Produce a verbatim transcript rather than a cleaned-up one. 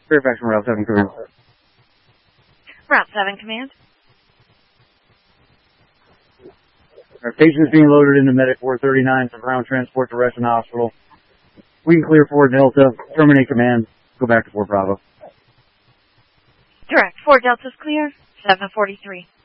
Fairfax from Route seven, Command. Route seven, Command. Our patient is being loaded into Medic four thirty-nine for ground transport to Reston Hospital. We can clear four Delta, terminate command, go back to four Bravo. Direct, four Delta's clear, seven forty-three.